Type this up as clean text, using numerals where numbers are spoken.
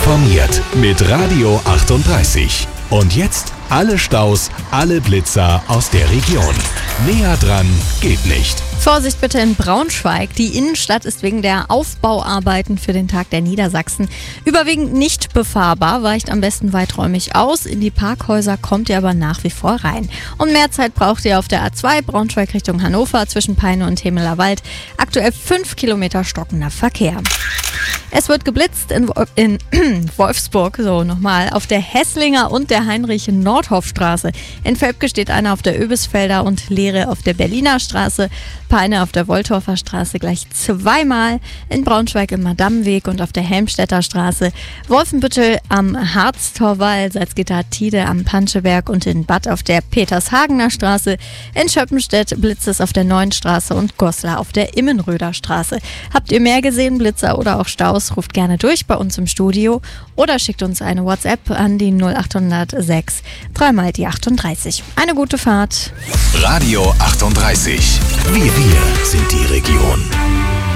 informiert mit Radio 38. Und jetzt alle Staus, alle Blitzer aus der Region. Näher dran geht nicht. Vorsicht bitte in Braunschweig. Die Innenstadt ist wegen der Aufbauarbeiten für den Tag der Niedersachsen überwiegend nicht befahrbar. Weicht am besten weiträumig aus. In die Parkhäuser kommt ihr aber nach wie vor rein. Und mehr Zeit braucht ihr auf der A2 Braunschweig Richtung Hannover zwischen Peine und Hemeler Wald. Aktuell 5 Kilometer stockender Verkehr. Es wird geblitzt in Wolfsburg, auf der Hesslinger und der Heinrich-Nordhoff-Straße. In Völpke steht einer auf der Öbisfelder und Leere auf der Berliner Straße. Peine auf der Woltorfer Straße gleich zweimal. In Braunschweig im Madamweg und auf der Helmstedter Straße. Wolfenbüttel am Harztorwall, Salzgitter-Tide am Panscheberg und in Bad auf der Petershagener Straße. In Schöppenstedt blitzt es auf der Neuen Straße und Goslar auf der Immenröder Straße. Habt ihr mehr gesehen, Blitzer oder auch Staus? Ruft gerne durch bei uns im Studio oder schickt uns eine WhatsApp an die 0806 3 die 38. Eine gute Fahrt. Radio 38. Wir sind die Region.